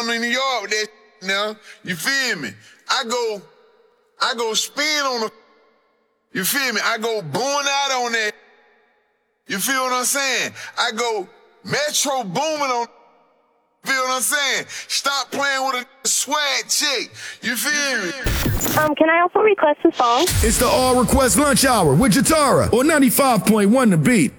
in the yard with that now. You feel me? I go spin on the, you feel me? I go born out on that. You feel what I'm saying? I go Metro booming on, feel what I'm saying? Stop playing with a swag chick. You feel me? Can I also request a song? It's the All Request Lunch Hour with Jatara on 95.1 The Beat.